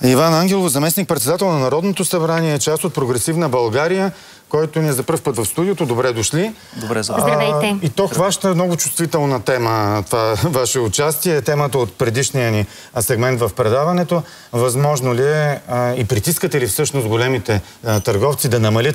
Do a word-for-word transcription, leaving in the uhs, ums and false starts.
Иван Ангелов, заместник-председател на Народното събрание, е част от Прогресивна България, който ни е за пръв път в студиото. Добре дошли. Добре, Здравейте. И то хваща много чувствителна тема, това ваше участие. Темата от предишния ни сегмент в предаването. Възможно ли е а, и притискате ли всъщност големите а, търговци да намалят